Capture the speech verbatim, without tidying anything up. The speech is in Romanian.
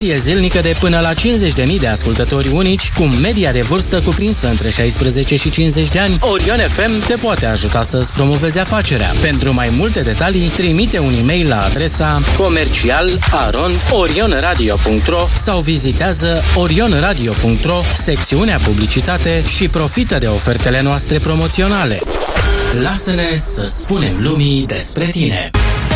E zilnică de până la cincizeci de mii de ascultători unici, cu media de vârstă cuprinsă între șaisprezece și cincizeci de ani, Orion F M te poate ajuta să-ți promovezi afacerea. Pentru mai multe detalii, trimite un e-mail la adresa comercial arond orion radio punct ro sau vizitează orion radio punct ro, secțiunea publicitate și profită de ofertele noastre promoționale. Lasă-ne să spunem lumii despre tine.